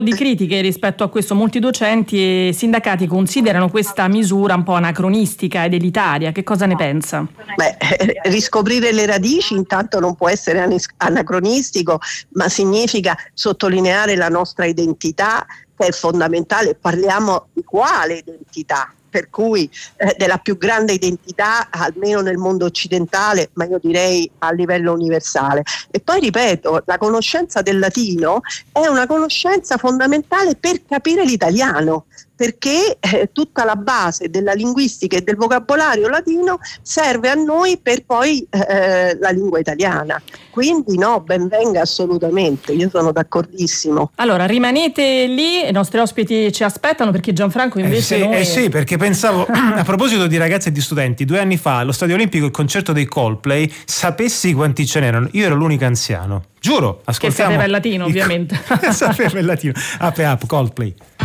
di critiche rispetto a questo. Molti docenti e sindacati considerano questa misura un po' anacronistica ed elitaria. Che cosa ne pensa? Riscoprire le radici intanto non può essere anacronistico, ma significa sottolineare la nostra identità, che è fondamentale. Parliamo di quale identità? Per cui della più grande identità, almeno nel mondo occidentale, ma io direi a livello universale. E poi ripeto, la conoscenza del latino è una conoscenza fondamentale per capire l'italiano, perché tutta la base della linguistica e del vocabolario latino serve a noi per poi la lingua italiana. Quindi no, ben venga assolutamente, io sono d'accordissimo. Allora, rimanete lì, i nostri ospiti ci aspettano, perché Gianfranco invece sì, perché pensavo, a proposito di ragazzi e di studenti, 2 anni fa allo Stadio Olimpico il concerto dei Coldplay, sapessi quanti ce n'erano, io ero l'unico anziano, giuro, ascoltiamo. Che sapeva il latino, ovviamente. Sapeva il latino, up, Coldplay.